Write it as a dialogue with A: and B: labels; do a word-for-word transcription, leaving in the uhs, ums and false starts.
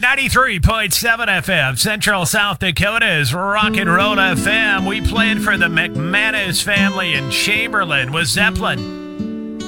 A: ninety-three point seven F M, Central South Dakota's Rock and Roll F M. We played for the McManus family in Chamberlain with Zeppelin.